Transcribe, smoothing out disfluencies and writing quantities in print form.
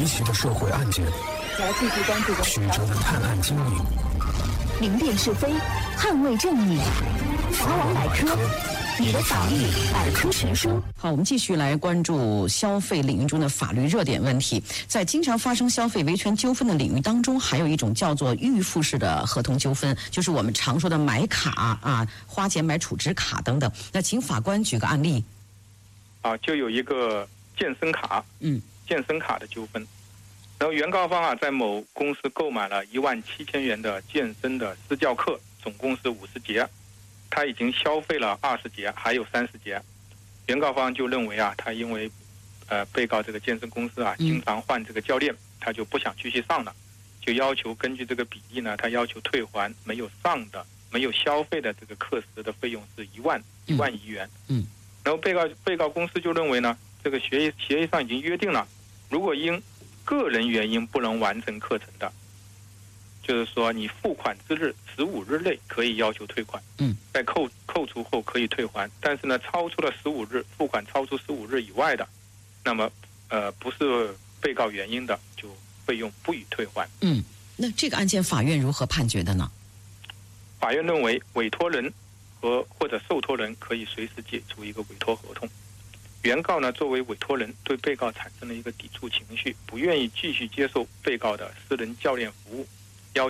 奇的社会案件， 要继续关注曲折的探案经历， 明辨是非，捍卫正义。法网百科，你的法律百科全书。 好，我们继续来关注消费领域中的法律热点问题。在经常发生消费维权纠纷的领域当中，还有一种叫做预付式的合同纠纷，就是我们常说的买卡啊、花钱买储值卡等等。那请法官举个案例。 就有一个健身卡，健身卡的纠纷。然后原告方在某公司购买了17000元的健身的私教课，总共是50节，他已经消费了20节，还有30节。原告方就认为他因为被告这个健身公司经常换这个教练，他就不想继续上了，就要求根据这个比例呢，他要求退还没有上的、没有消费的这个课时的费用是1万余元。然后被告公司就认为呢，这个协议上已经约定了，如果因个人原因不能完成课程的，就是说你付款之日15日内可以要求退款，在扣除后可以退还。但是呢，超出了15日，付款超出15日以外的，那么不是被告原因的，就费用不予退还。 那这个案件法院如何判决的呢？ 法院认为委托人或者受托人可以随时解除一个委托合同。原告呢，作为委托人，对被告产生了一个抵触情绪，不愿意继续接受被告的私人教练服务，